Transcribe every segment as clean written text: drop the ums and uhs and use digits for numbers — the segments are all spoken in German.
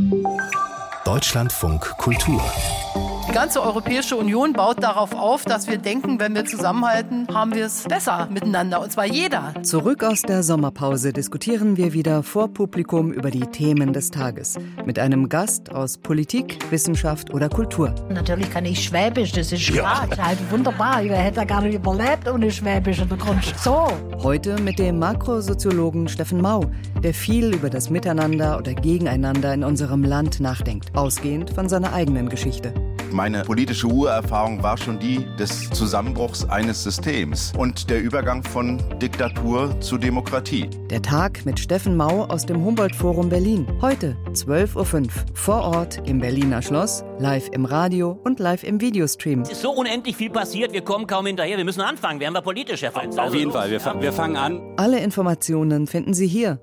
Deutschlandfunk Kultur. Die ganze Europäische Union baut darauf auf, dass wir denken, wenn wir zusammenhalten, haben wir es besser miteinander, und zwar jeder. Zurück aus der Sommerpause diskutieren wir wieder vor Publikum über die Themen des Tages. Mit einem Gast aus Politik, Wissenschaft oder Kultur. Natürlich kann ich Schwäbisch, das ist klar. Das ist halt wunderbar. Ich hätte gar nicht überlebt ohne Schwäbisch in der Grundschule. So. Heute mit dem Makrosoziologen Steffen Mau, der viel über das Miteinander oder Gegeneinander in unserem Land nachdenkt, ausgehend von seiner eigenen Geschichte. Meine politische Urerfahrung war schon die des Zusammenbruchs eines Systems und der Übergang von Diktatur zu Demokratie. Der Tag mit Steffen Mau aus dem Humboldt-Forum Berlin. Heute 12.05 Uhr vor Ort im Berliner Schloss, live im Radio und live im Videostream. Es ist so unendlich viel passiert, wir kommen kaum hinterher. Wir müssen anfangen, werden wir politisch, Herr Feinz. Auf jeden Fall, wir fangen an. Alle Informationen finden Sie hier,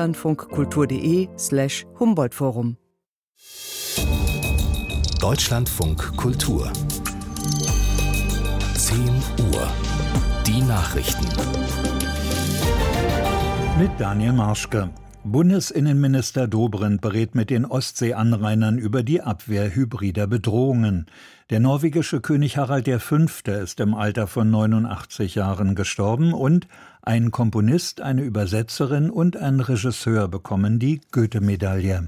deutschlandfunkkultur.de/Humboldt-Forum. Deutschlandfunk Kultur. 10 Uhr. Die Nachrichten. Mit Daniel Marschke. Bundesinnenminister Dobrindt berät mit den Ostseeanrainern über die Abwehr hybrider Bedrohungen. Der norwegische König Harald V. ist im Alter von 89 Jahren gestorben und ein Komponist, eine Übersetzerin und ein Regisseur bekommen die Goethe-Medaille.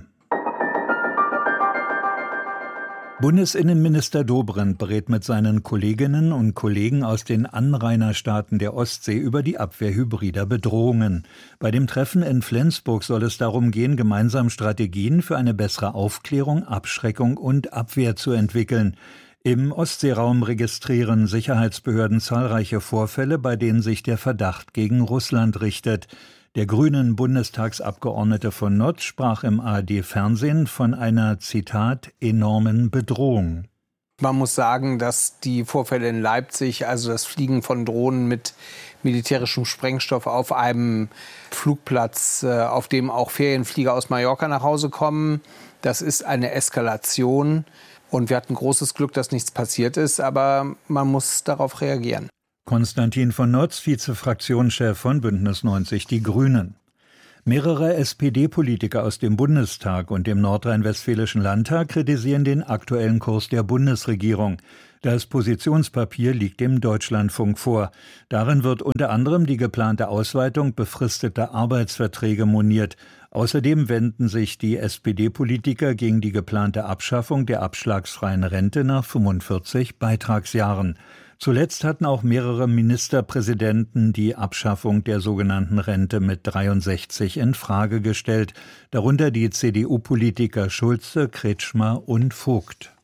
Bundesinnenminister Dobrindt berät mit seinen Kolleginnen und Kollegen aus den Anrainerstaaten der Ostsee über die Abwehr hybrider Bedrohungen. Bei dem Treffen in Flensburg soll es darum gehen, gemeinsam Strategien für eine bessere Aufklärung, Abschreckung und Abwehr zu entwickeln. Im Ostseeraum registrieren Sicherheitsbehörden zahlreiche Vorfälle, bei denen sich der Verdacht gegen Russland richtet. Der grünen Bundestagsabgeordnete von Notz sprach im ARD-Fernsehen von einer, Zitat, enormen Bedrohung. Man muss sagen, dass die Vorfälle in Leipzig, also das Fliegen von Drohnen mit militärischem Sprengstoff auf einem Flugplatz, auf dem auch Ferienflieger aus Mallorca nach Hause kommen, das ist eine Eskalation. Und wir hatten großes Glück, dass nichts passiert ist, aber man muss darauf reagieren. Konstantin von Notz, Vizefraktionschef von Bündnis 90 Die Grünen. Mehrere SPD-Politiker aus dem Bundestag und dem nordrhein-westfälischen Landtag kritisieren den aktuellen Kurs der Bundesregierung. Das Positionspapier liegt dem Deutschlandfunk vor. Darin wird unter anderem die geplante Ausweitung befristeter Arbeitsverträge moniert. Außerdem wenden sich die SPD-Politiker gegen die geplante Abschaffung der abschlagsfreien Rente nach 45 Beitragsjahren. Zuletzt hatten auch mehrere Ministerpräsidenten die Abschaffung der sogenannten Rente mit 63 in Frage gestellt, darunter die CDU-Politiker Schulze, Kretschmer und Vogt.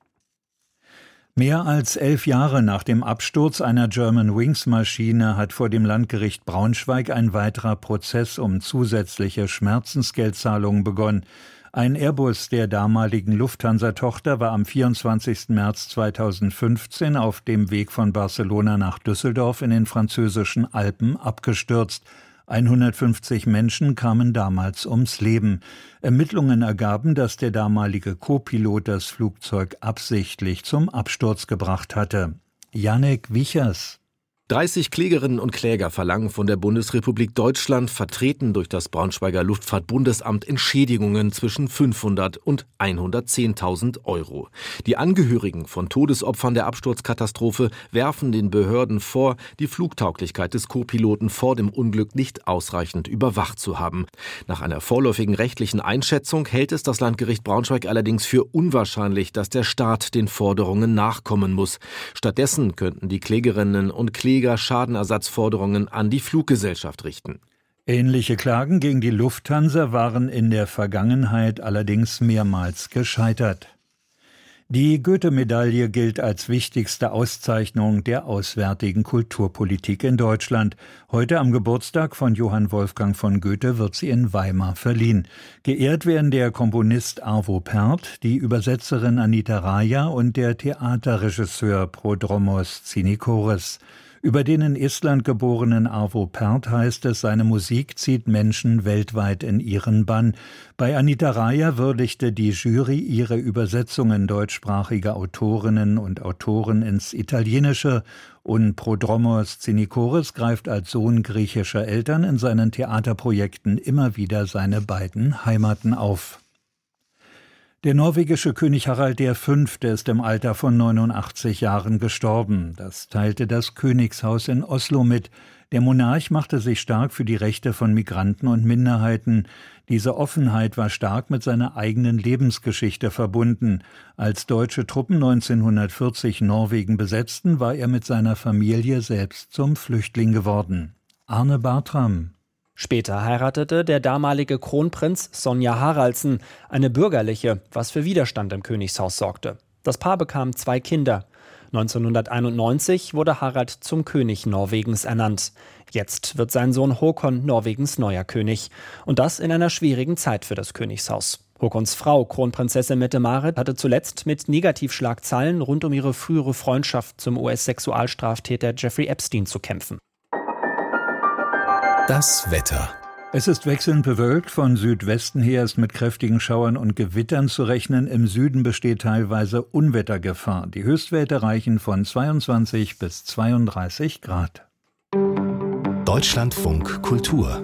Mehr als 11 Jahre nach dem Absturz einer Germanwings-Maschine hat vor dem Landgericht Braunschweig ein weiterer Prozess um zusätzliche Schmerzensgeldzahlungen begonnen. Ein Airbus der damaligen Lufthansa-Tochter war am 24. März 2015 auf dem Weg von Barcelona nach Düsseldorf in den französischen Alpen abgestürzt. 150 Menschen kamen damals ums Leben. Ermittlungen ergaben, dass der damalige Co-Pilot das Flugzeug absichtlich zum Absturz gebracht hatte. Jannik Wichers. 30 Klägerinnen und Kläger verlangen von der Bundesrepublik Deutschland, vertreten durch das Braunschweiger Luftfahrtbundesamt, Entschädigungen zwischen 500 und 110.000 Euro. Die Angehörigen von Todesopfern der Absturzkatastrophe werfen den Behörden vor, die Flugtauglichkeit des Co-Piloten vor dem Unglück nicht ausreichend überwacht zu haben. Nach einer vorläufigen rechtlichen Einschätzung hält es das Landgericht Braunschweig allerdings für unwahrscheinlich, dass der Staat den Forderungen nachkommen muss. Stattdessen könnten die Klägerinnen und Kläger Schadenersatzforderungen an die Fluggesellschaft richten. Ähnliche Klagen gegen die Lufthansa waren in der Vergangenheit allerdings mehrmals gescheitert. Die Goethe-Medaille gilt als wichtigste Auszeichnung der auswärtigen Kulturpolitik in Deutschland. Heute am Geburtstag von Johann Wolfgang von Goethe wird sie in Weimar verliehen. Geehrt werden der Komponist Arvo Pärt, die Übersetzerin Anita Raja und der Theaterregisseur Prodromos Tsinikoris. Über den in Estland geborenen Arvo Pärt heißt es, seine Musik zieht Menschen weltweit in ihren Bann. Bei Anita Raja würdigte die Jury ihre Übersetzungen deutschsprachiger Autorinnen und Autoren ins Italienische, und Prodromos Tsinikoris greift als Sohn griechischer Eltern in seinen Theaterprojekten immer wieder seine beiden Heimaten auf. Der norwegische König Harald V. ist im Alter von 89 Jahren gestorben. Das teilte das Königshaus in Oslo mit. Der Monarch machte sich stark für die Rechte von Migranten und Minderheiten. Diese Offenheit war stark mit seiner eigenen Lebensgeschichte verbunden. Als deutsche Truppen 1940 Norwegen besetzten, war er mit seiner Familie selbst zum Flüchtling geworden. Arne Bartram. Später heiratete der damalige Kronprinz Sonja Haraldsen, eine bürgerliche, was für Widerstand im Königshaus sorgte. Das Paar bekam 2 Kinder. 1991 wurde Harald zum König Norwegens ernannt. Jetzt wird sein Sohn Håkon Norwegens neuer König. Und das in einer schwierigen Zeit für das Königshaus. Håkons Frau, Kronprinzessin Mette-Marit, hatte zuletzt mit Negativschlagzeilen rund um ihre frühere Freundschaft zum US-Sexualstraftäter Jeffrey Epstein zu kämpfen. Das Wetter. Es ist wechselnd bewölkt, von Südwesten her ist mit kräftigen Schauern und Gewittern zu rechnen. Im Süden besteht teilweise Unwettergefahr. Die Höchstwerte reichen von 22 bis 32 Grad. Deutschlandfunk Kultur.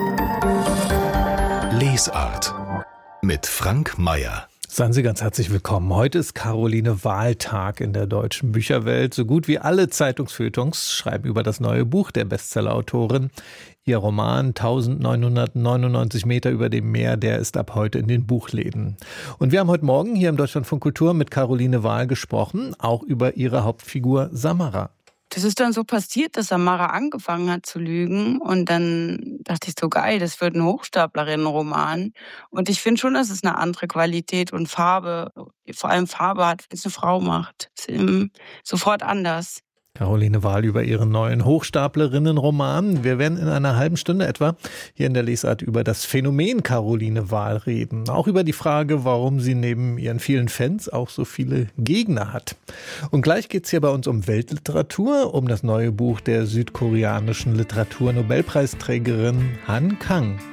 Lesart mit Frank Mayer. Seien Sie ganz herzlich willkommen. Heute ist Caroline Wahl-Tag in der deutschen Bücherwelt. So gut wie alle Zeitungsfeuilletons schreiben über das neue Buch der Bestsellerautorin. Ihr Roman 1999 Meter über dem Meer, der ist ab heute in den Buchläden. Und wir haben heute Morgen hier im Deutschlandfunk Kultur mit Caroline Wahl gesprochen, auch über ihre Hauptfigur Samara. Das ist dann so passiert, dass Samara angefangen hat zu lügen und dann dachte ich so, geil, das wird ein Hochstaplerinnenroman. Und ich finde schon, dass es eine andere Qualität und Farbe, vor allem Farbe hat, wenn es eine Frau macht. Ist sofort anders. Caroline Wahl über ihren neuen Hochstaplerinnenroman. Wir werden in einer halben Stunde etwa hier in der Lesart über das Phänomen Caroline Wahl reden. Auch über die Frage, warum sie neben ihren vielen Fans auch so viele Gegner hat. Und gleich geht's hier bei uns um Weltliteratur, um das neue Buch der südkoreanischen Literaturnobelpreisträgerin Han Kang.